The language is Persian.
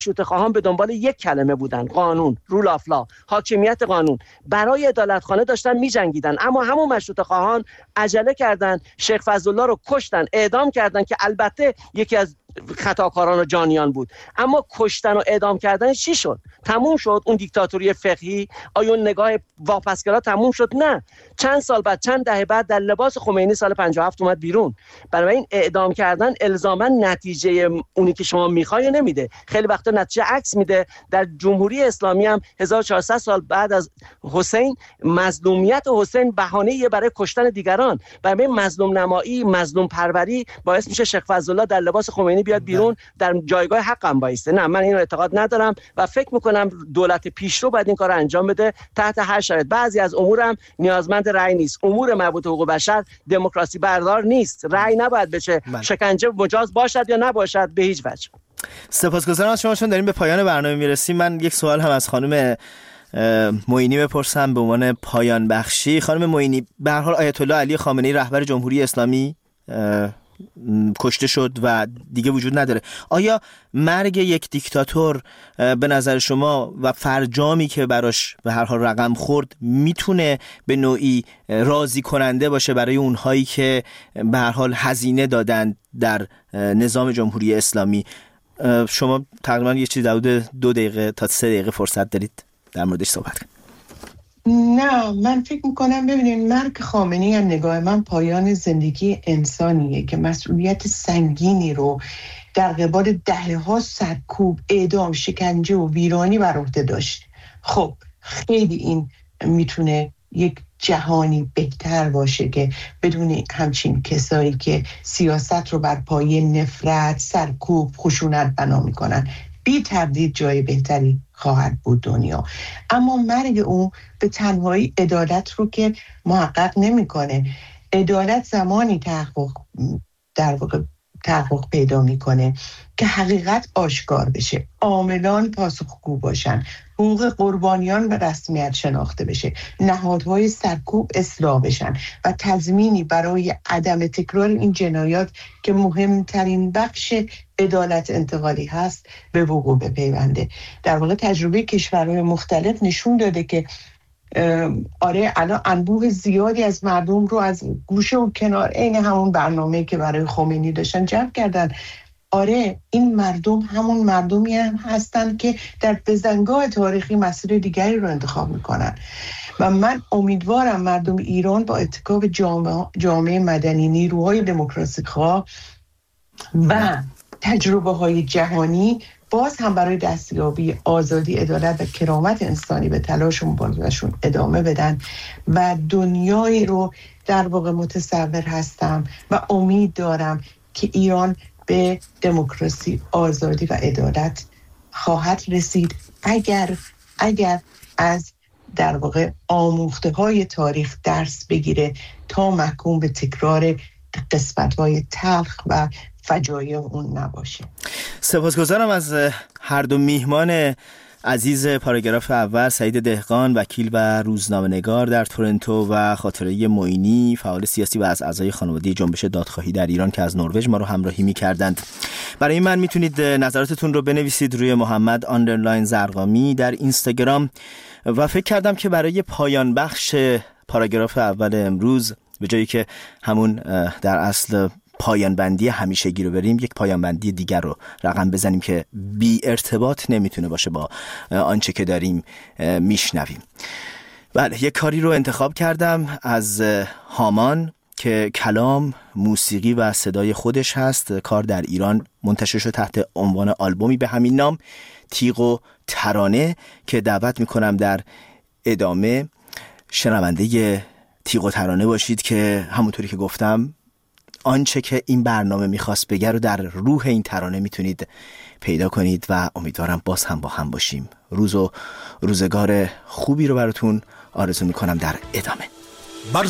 مشروطه‌خواهان به دنبال یک کلمه بودن: قانون، رول آف لا، حاکمیت قانون. برای عدالتخانه داشتن می‌جنگیدن، اما همون مشروطه‌خواهان عجله کردن، شیخ فضلالله رو کشتن، اعدام کردن که البته یکی از خطاکاران و جانیان بود. اما کشتن و اعدام کردن چی شد؟ تموم شد اون دیکتاتوری فقهی؟ آیا اون نگاه واپسگرا تموم شد؟ نه. چند سال بعد، چند دهه بعد، در لباس خمینی سال 57 اومد بیرون. برای این اعدام کردن الزاما نتیجه اونی که شما میخوای نمیده، خیلی وقتا نتیجه عکس میده. در جمهوری اسلامی هم 1400 سال بعد از حسین، مظلومیت حسین بهانه‌ای برای کشتن دیگران. برای مظلوم نمایی، مظلوم پروری باعث میشه شیخ فضلالله در لباس خمینی بیاد بیرون، در جایگاه حقم وایسته. نه، من اینو اعتقاد ندارم و فکر میکنم دولت پیشرو باید این کارو انجام بده تحت هر شرایط. بعضی از امور هم نیازمند رأی نیست. امور مربوط به حقوق بشر دموکراسی بردار نیست. رأی نباید بشه. شکنجه مجاز باشد یا نباشد به هیچ وجه. سپاسگزارم از شما. چون داریم به پایان برنامه میرسیم، من یک سوال هم از خانم معینی بپرسم به عنوان پایان بخشی. خانم معینی، به هر حال آیت الله علی خامنه‌ای رهبر جمهوری اسلامی کشته شد و دیگه وجود نداره. آیا مرگ یک دیکتاتور به نظر شما و فرجامی که براش به هر حال رقم خورد میتونه به نوعی راضی کننده باشه برای اونهایی که به هر حال هزینه دادن در نظام جمهوری اسلامی؟ شما تقریبا یه چیزی حدود 2 دقیقه تا 3 دقیقه فرصت دارید در موردش صحبت کنید. نه، من فکر میکنم ببینید، مرگ خامنه‌ای از نگاه من پایان زندگی انسانیه که مسئولیت سنگینی رو در قبال دهه‌ها سرکوب، اعدام، شکنجه و ویرانی بر عهده داشت. خب خیلی این میتونه یک جهانی بهتر باشه که بدون همچین کسایی که سیاست رو بر پایه نفرت، سرکوب، خشونت بنا میکنن، بی تردید جای بهتری خواهد بود دنیا. اما مرگ اون به تنهایی عدالت رو که محقق نمیکنه. عدالت زمانی تحقق پیدا میکنه که حقیقت آشکار بشه، عاملان پاسخگو باشن، حقوق قربانیان به رسمیت شناخته بشه، نهادهای سرکوب اصلاح بشن و تضمینی برای عدم تکرار این جنایات که مهمترین بخش عدالت انتقالی هست به وقوع بپیونده. در واقع تجربه کشورهای مختلف نشون داده که آره، الان انبوه زیادی از مردم رو از گوشه و کنار عین همون برنامه که برای خمینی داشتن جمع کردن. آره، این مردم همون مردمی هم هستن که در بزنگاه تاریخی مسیر دیگری رو انتخاب میکنن و من امیدوارم مردم ایران با اتکاب جامعه مدنی، نیروهای دموکراسی خواه و تجربه های جهانی باز هم برای دستیابی آزادی، عدالت و کرامت انسانی به تلاش و مبارزه‌شون ادامه بدن و دنیایی رو در واقع متصور هستم و امید دارم که ایران به دموکراسی، آزادی و عدالت خواهد رسید اگر از در واقع آموخته‌های تاریخ درس بگیره تا محکوم به تکرار قسمت‌های تلخ و فجایع اون نباشه. سپاسگزارم از هر دو میهمان عزیز پاراگراف اول، سعید دهقان، وکیل و روزنامه‌نگار در تورنتو، و خاطره معینی، فعال سیاسی و از اعضای خانواده جنبش دادخواهی در ایران که از نروژ ما رو همراهی می‌کردند. برای من میتونید نظراتتون رو بنویسید روی محمد _زرقامی در اینستاگرام و فکر کردم که برای پایان بخش پاراگراف اول امروز به جایی که همون در اصل پایان بندی همیشگی رو بریم، یک پایان بندی دیگر رو رقم بزنیم که بی ارتباط نمیتونه باشه با آنچه که داریم میشنویم. بله، یک کاری رو انتخاب کردم از هامان که کلام، موسیقی و صدای خودش هست. کار در ایران منتشر شد تحت عنوان آلبومی به همین نام، تیغ و ترانه، که دعوت میکنم در ادامه شنونده تیغ و ترانه باشید که همونطوری که گفتم آنچه که این برنامه میخواست بگه رو در روح این ترانه میتونید پیدا کنید و امیدوارم باز هم با هم باشیم. روز و روزگار خوبی رو براتون آرزو میکنم در ادامه.